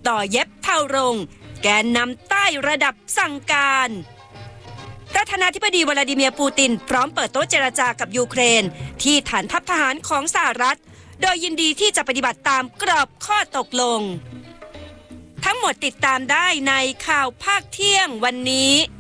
ต่อเย็บเท่ารงแกนนำใต้ระดับสั่งการประธานาธิบดีวลาดิเมียร์ปูตินพร้อมเปิดโต๊ะเจรจากับยูเครนที่ฐานทัพทหารของสหรัฐโดยยินดีที่จะปฏิบัติตามกรอบข้อตกลงทั้งหมดติดตามได้ในข่าวภาคเที่ยงวันนี้